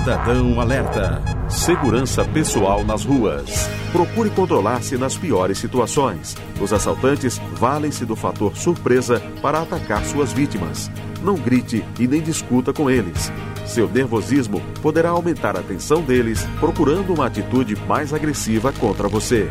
Cidadão Alerta. Segurança pessoal nas ruas. Procure controlar-se nas piores situações. Os assaltantes valem-se do fator surpresa para atacar suas vítimas. Não grite e nem discuta com eles. Seu nervosismo poderá aumentar a tensão deles, procurando uma atitude mais agressiva contra você.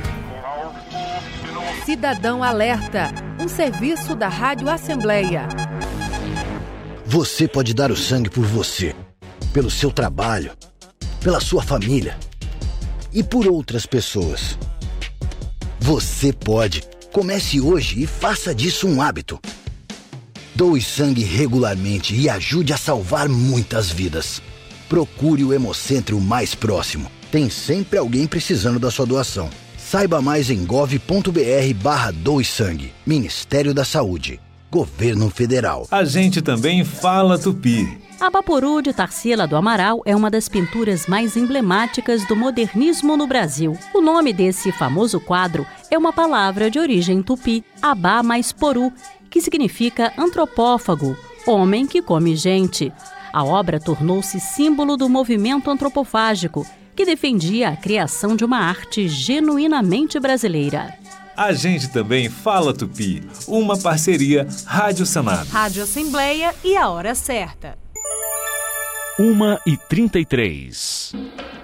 Cidadão Alerta, um serviço da Rádio Assembleia. Você pode dar o sangue por você, pelo seu trabalho, pela sua família e por outras pessoas. Você pode. Comece hoje e faça disso um hábito. Doe sangue regularmente e ajude a salvar muitas vidas. Procure o Hemocentro mais próximo. Tem sempre alguém precisando da sua doação. Saiba mais em gov.br/doe-sangue. Ministério da Saúde. Governo Federal. A gente também fala tupi. A Baporu de Tarsila do Amaral é uma das pinturas mais emblemáticas do modernismo no Brasil. O nome desse famoso quadro é uma palavra de origem tupi, abá mais poru, que significa antropófago, homem que come gente. A obra tornou-se símbolo do movimento antropofágico, que defendia a criação de uma arte genuinamente brasileira. A gente também fala tupi, uma parceria Rádio Senado. Rádio Assembleia e a hora certa. 1h33.